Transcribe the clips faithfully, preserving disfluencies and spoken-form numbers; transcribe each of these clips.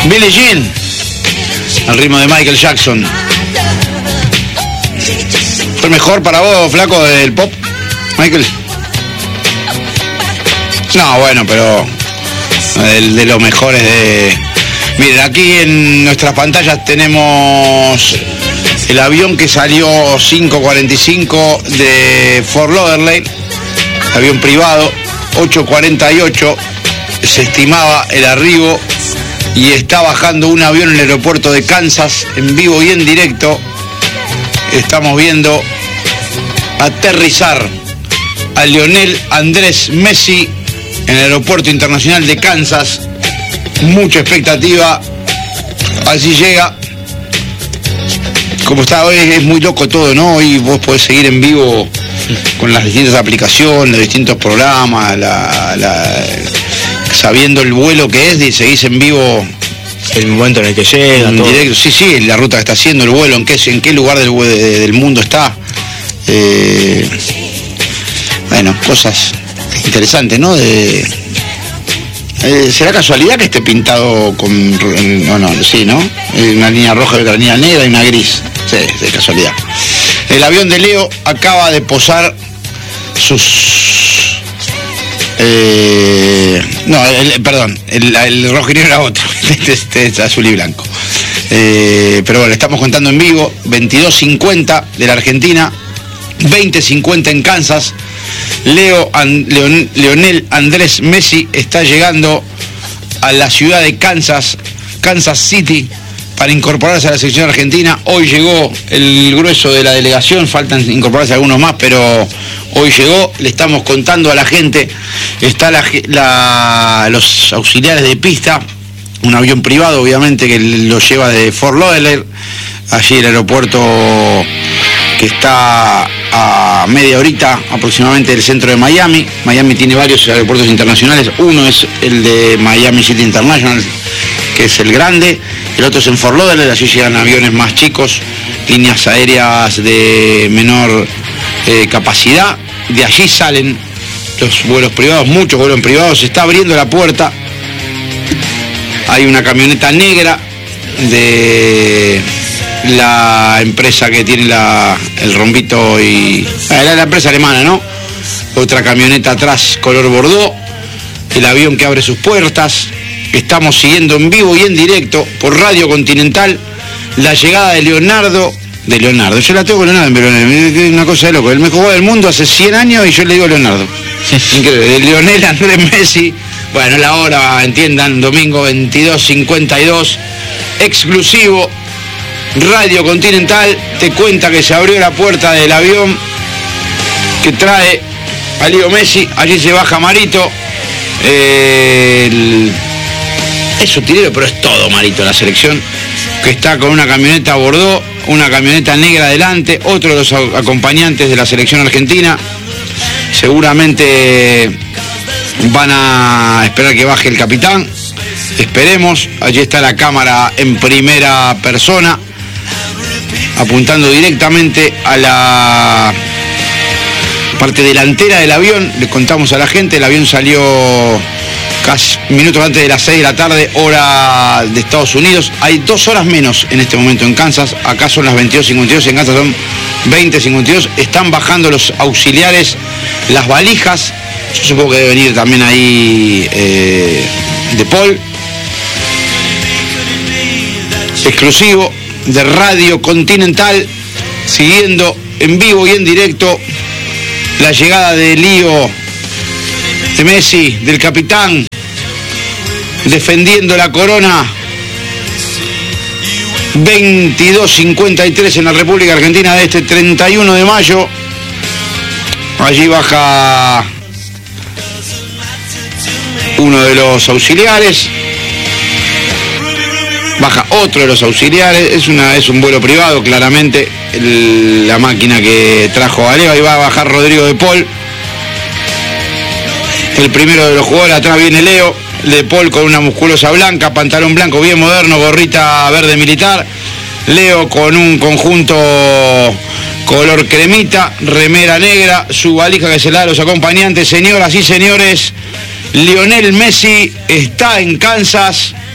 Billie Jean, al ritmo de Michael Jackson. ¿Fue mejor para vos, flaco, del pop, Michael? No, bueno, pero de, de los mejores de... Miren, aquí en nuestras pantallas tenemos el avión que salió cinco cuarenta y cinco de Fort Lauderdale, avión privado, ocho cuarenta y ocho se estimaba el arribo, y está bajando un avión en el aeropuerto de Kansas en vivo y en directo. Estamos viendo aterrizar a Lionel Andrés Messi en el aeropuerto internacional de Kansas. Mucha expectativa. Así llega. Como está hoy, es muy loco todo, ¿no? Hoy vos podés seguir en vivo con las distintas aplicaciones, los distintos programas, la, la, sabiendo el vuelo que es, y seguís en vivo el momento en el que llega, en todo. Directo. Sí, sí, la ruta que está haciendo, el vuelo, en qué, en qué lugar del, del mundo está. Eh, bueno, cosas interesantes, ¿no? De, eh, ¿será casualidad que esté pintado con... No, no, sí, ¿no? Una línea roja y otra línea negra y una gris. Sí, de casualidad. El avión de Leo acaba de posar sus... Eh, no, el, perdón, el, el rojo y negro era otro. Este, este es azul y blanco. Eh, pero bueno, estamos contando en vivo. veintidós cincuenta de la Argentina, veinte cincuenta en Kansas. Leo, An, Leon, Lionel Andrés Messi está llegando a la ciudad de Kansas, Kansas City, para incorporarse a la selección argentina. Hoy llegó el grueso de la delegación, faltan incorporarse algunos más, pero hoy llegó. Le estamos contando a la gente, está la, la, los auxiliares de pista, un avión privado obviamente que lo lleva de Fort Lauderdale, allí el aeropuerto que está a media horita aproximadamente del centro de Miami. Miami tiene varios aeropuertos internacionales, uno es el de Miami City International, que es el grande, el otro es en Fort Lauderdale, allí llegan aviones más chicos, líneas aéreas de menor eh, capacidad, de allí salen los vuelos privados, muchos vuelos privados. Se está abriendo la puerta, hay una camioneta negra de la empresa que tiene la, el rombito y... Era la empresa alemana, ¿no? Otra camioneta atrás, color bordó, el avión que abre sus puertas. Estamos siguiendo en vivo y en directo por Radio Continental la llegada de Leonardo, de Leonardo, yo la tengo con Leonardo, pero es una cosa de loco, el mejor jugador del mundo hace cien años y yo le digo Leonardo. Increíble, de Lionel Andrés Messi. Bueno, la hora, entiendan, domingo veintidós cincuenta y dos, exclusivo, Radio Continental te cuenta que se abrió la puerta del avión que trae a Leo Messi, allí se baja Marito, eh, el... es utilero, pero es todo Marito, la selección, que está con una camioneta Bordeaux, una camioneta negra adelante, otro de los acompañantes de la selección argentina. Seguramente van a esperar que baje el capitán, esperemos. Allí está la cámara en primera persona, apuntando directamente a la parte delantera del avión. Les contamos a la gente, el avión salió casi minutos antes de las seis de la tarde, hora de Estados Unidos. Hay dos horas menos en este momento en Kansas. Acá son las veintidós cincuenta y dos, en Kansas son veinte cincuenta y dos. Están bajando los auxiliares las valijas. Yo supongo que debe venir también ahí eh, De Paul. Exclusivo de Radio Continental, siguiendo en vivo y en directo la llegada de Lío, de Messi, del capitán, defendiendo la corona. veintidós cincuenta y tres en la República Argentina de este treinta y uno de mayo. Allí baja uno de los auxiliares, baja otro de los auxiliares, es una es un vuelo privado claramente, el, la máquina que trajo a Leo. Ahí va a bajar Rodrigo De Paul, el primero de los jugadores. Atrás viene Leo De Paul con una musculosa blanca, pantalón blanco bien moderno, gorrita verde militar. Leo con un conjunto color cremita, remera negra, su valija que se la da a los acompañantes. Señoras y señores, Lionel Messi está en Kansas.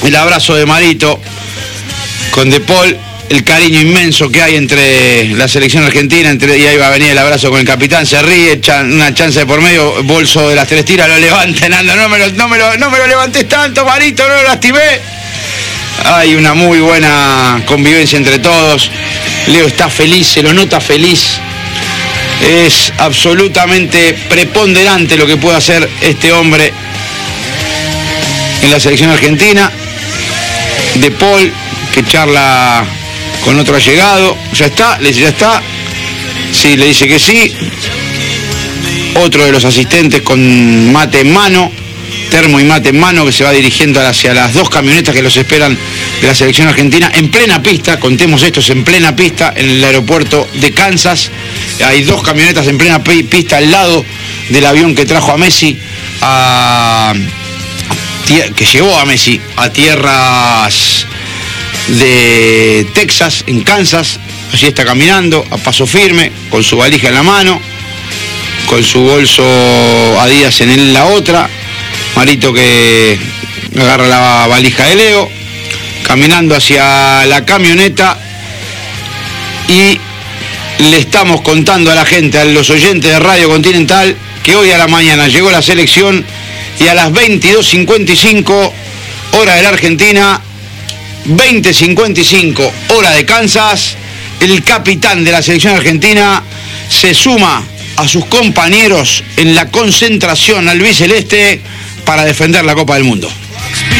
el abrazo de Marito con De Paul, el cariño inmenso que hay entre la selección argentina, entre, y ahí va a venir el abrazo con el capitán, se ríe, chan, una chance de por medio, bolso de las tres tiras, lo levanta, Nando, no me lo, no me lo, no me lo levantes tanto, Marito, no lo lastimé. Hay una muy buena convivencia entre todos. Leo está feliz, se lo nota feliz. Es absolutamente preponderante lo que puede hacer este hombre en la selección argentina. De Paul, que charla con otro allegado, ya está, le dice ya está, sí, le dice que sí. Otro de los asistentes con mate en mano, termo y mate en mano, que se va dirigiendo hacia las dos camionetas que los esperan de la selección argentina en plena pista. Contemos esto, es en plena pista en el aeropuerto de Kansas. Hay dos camionetas en plena pista al lado del avión que trajo a Messi a, que llevó a Messi a tierras de Texas, en Kansas. Allí está caminando a paso firme, con su valija en la mano, con su bolso Adidas en la otra. Marito que agarra la valija de Leo, caminando hacia la camioneta, y le estamos contando a la gente, a los oyentes de Radio Continental, que hoy a la mañana llegó la selección y a las veintidós cincuenta y cinco, hora de la Argentina, veinte cincuenta y cinco, hora de Kansas, el capitán de la selección argentina se suma a sus compañeros en la concentración albiceleste para defender la Copa del Mundo.